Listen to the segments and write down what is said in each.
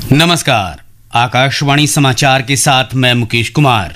नमस्कार, आकाशवाणी समाचार के साथ मैं मुकेश कुमार।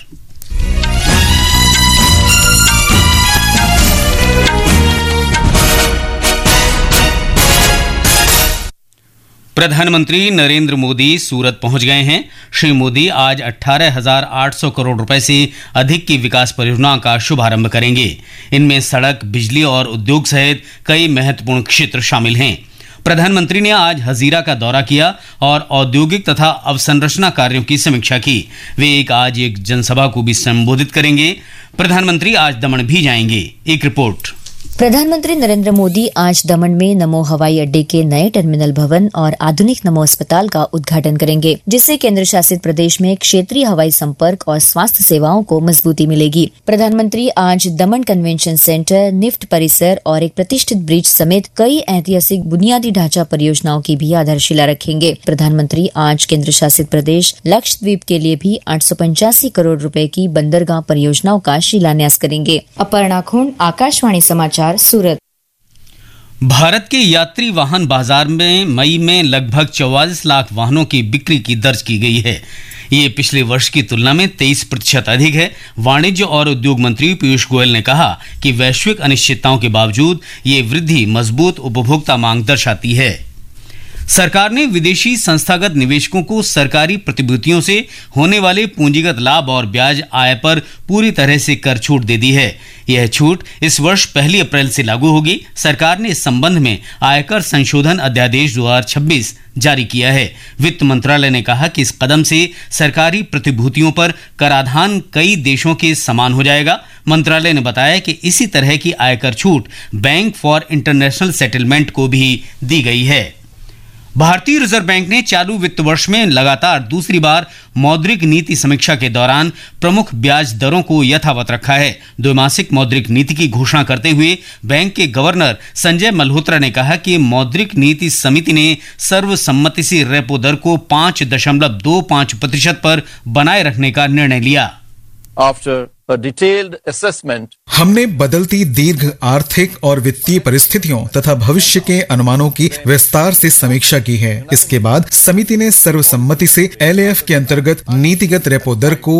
प्रधानमंत्री नरेंद्र मोदी सूरत पहुंच गए हैं। श्री मोदी आज 18,800 करोड़ रुपए से अधिक की विकास परियोजनाओं का शुभारंभ करेंगे। इनमें सड़क, बिजली और उद्योग सहित कई महत्वपूर्ण क्षेत्र शामिल हैं। प्रधानमंत्री ने आज हजीरा का दौरा किया और औद्योगिक तथा अवसंरचना कार्यों की समीक्षा की। वे आज एक जनसभा को भी संबोधित करेंगे। प्रधानमंत्री आज दमन भी जाएंगे। एक रिपोर्ट। प्रधानमंत्री नरेंद्र मोदी आज दमन में नमो हवाई अड्डे के नए टर्मिनल भवन और आधुनिक नमो अस्पताल का उद्घाटन करेंगे, जिससे केंद्र शासित प्रदेश में क्षेत्रीय हवाई संपर्क और स्वास्थ्य सेवाओं को मजबूती मिलेगी। प्रधानमंत्री आज दमन कन्वेंशन सेंटर, निफ्ट परिसर और एक प्रतिष्ठित ब्रिज समेत कई ऐतिहासिक बुनियादी ढांचा परियोजनाओं की भी आधारशिला रखेंगे। प्रधानमंत्री आज केंद्र शासित प्रदेश लक्षद्वीप के लिए भी 885 करोड़ रुपए की बंदरगाह परियोजनाओं का शिलान्यास करेंगे। अपर्णा खुंड, आकाशवाणी समाचार, सूरत। भारत के यात्री वाहन बाजार में मई में लगभग 44 लाख वाहनों की बिक्री की दर्ज की गई है। ये पिछले वर्ष की तुलना में 23% अधिक है। वाणिज्य और उद्योग मंत्री पीयूष गोयल ने कहा कि वैश्विक अनिश्चितताओं के बावजूद ये वृद्धि मजबूत उपभोक्ता मांग दर्शाती है। सरकार ने विदेशी संस्थागत निवेशकों को सरकारी प्रतिभूतियों से होने वाले पूंजीगत लाभ और ब्याज आय पर पूरी तरह से कर छूट दे दी है। यह छूट इस वर्ष 1 अप्रैल से लागू होगी। सरकार ने इस संबंध में आयकर संशोधन अध्यादेश 2026 जारी किया है। वित्त मंत्रालय ने कहा कि इस कदम से सरकारी प्रतिभूतियों पर कराधान कई देशों के समान हो जाएगा। मंत्रालय ने बताया कि इसी तरह की आयकर छूट बैंक फॉर इंटरनेशनल सेटलमेंट को भी दी गई है। भारतीय रिजर्व बैंक ने चालू वित्त वर्ष में लगातार दूसरी बार मौद्रिक नीति समीक्षा के दौरान प्रमुख ब्याज दरों को यथावत रखा है। द्विमासिक मौद्रिक नीति की घोषणा करते हुए बैंक के गवर्नर संजय मल्होत्रा ने कहा कि मौद्रिक नीति समिति ने सर्वसम्मति से रेपो दर को 5.25% पर बनाए रखने का निर्णय लिया। After a detailed assessment, हमने बदलती दीर्घ आर्थिक और वित्तीय परिस्थितियों तथा भविष्य के अनुमानों की विस्तार से समीक्षा की है। इसके बाद समिति ने सर्वसम्मति से LAF के अंतर्गत नीतिगत रेपो दर को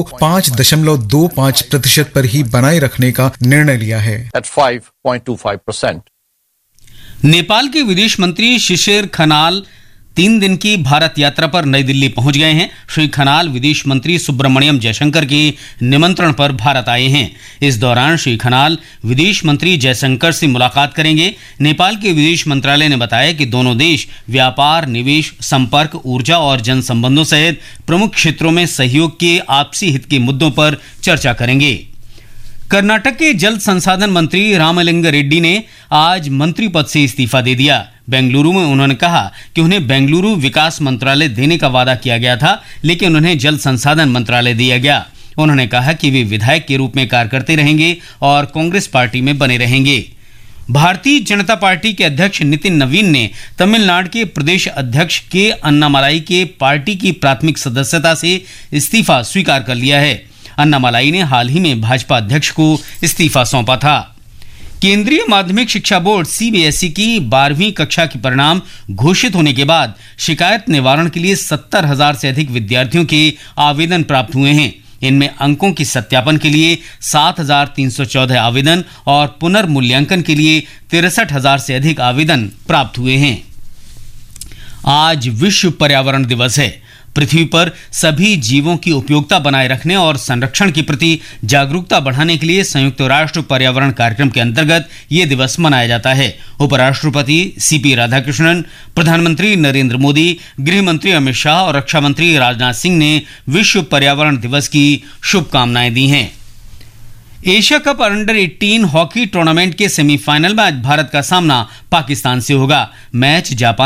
5.25% पर ही बनाए रखने का निर्णय लिया है। at 5.25%. नेपाल के विदेश मंत्री शिशिर खनाल 3 दिन की भारत यात्रा पर नई दिल्ली पहुंच गए हैं। श्री खनाल विदेश मंत्री सुब्रमण्यम जयशंकर के निमंत्रण पर भारत आए हैं। इस दौरान श्री खनाल विदेश मंत्री जयशंकर से मुलाकात करेंगे। नेपाल के विदेश मंत्रालय ने बताया कि दोनों देश व्यापार, निवेश, संपर्क, ऊर्जा और जन संबंधों सहित प्रमुख क्षेत्रों में सहयोग के आपसी हित के मुद्दों पर चर्चा करेंगे। कर्नाटक के जल संसाधन मंत्री रामलिंगा रेड्डी ने आज मंत्री पद से इस्तीफा दे दिया। बेंगलुरु में उन्होंने कहा कि उन्हें बेंगलुरु विकास मंत्रालय देने का वादा किया गया था, लेकिन उन्हें जल संसाधन मंत्रालय दिया गया। उन्होंने कहा कि वे विधायक के रूप में कार्य करते रहेंगे और कांग्रेस पार्टी में बने रहेंगे। भारतीय जनता पार्टी के अध्यक्ष नितिन नवीन ने तमिलनाडु के प्रदेश अध्यक्ष के अन्नामलाई के पार्टी की प्राथमिक सदस्यता से इस्तीफा स्वीकार कर लिया है। अन्नामलाई ने हाल ही में भाजपा अध्यक्ष को इस्तीफा सौंपा था। केंद्रीय माध्यमिक शिक्षा बोर्ड CBSE की 12वीं कक्षा के परिणाम घोषित होने के बाद शिकायत निवारण के लिए 70,000 से अधिक विद्यार्थियों के आवेदन प्राप्त हुए हैं। इनमें अंकों की सत्यापन के लिए 7,314 आवेदन और पुनर्मूल्यांकन के लिए 63,000 से अधिक आवेदन प्राप्त हुए हैं। आज विश्व पर्यावरण दिवस है। पृथ्वी पर सभी जीवों की उपयोगिता बनाए रखने और संरक्षण के प्रति जागरूकता बढ़ाने के लिए संयुक्त राष्ट्र पर्यावरण कार्यक्रम के अंतर्गत ये दिवस मनाया जाता है। उपराष्ट्रपति CP राधाकृष्णन, प्रधानमंत्री नरेंद्र मोदी, गृह मंत्री अमित शाह और रक्षा मंत्री राजनाथ सिंह ने विश्व पर्यावरण दिवस की शुभकामनाएं दी हैं। Asia cup under 18 hockey tournament के सेमीफाइनल में आज भारत का सामना पाकिस्तान से होगा। Match Japan